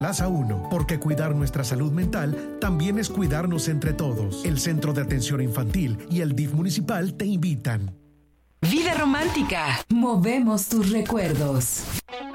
Plaza 1, porque cuidar nuestra salud mental también es cuidarnos entre todos. El Centro de Atención Infantil y el DIF municipal te invitan. Vida romántica. Movemos tus recuerdos.